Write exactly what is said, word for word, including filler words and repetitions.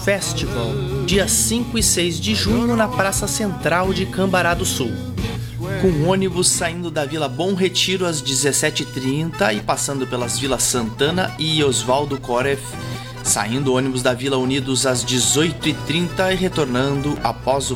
Festival, dia cinco e seis de junho na Praça Central de Cambará do Sul, com ônibus saindo da Vila Bom Retiro às dezessete e trinta e passando pelas Vilas Santana e Oswaldo Koreff, saindo ônibus da Vila Unidos às dezoito e trinta e retornando após o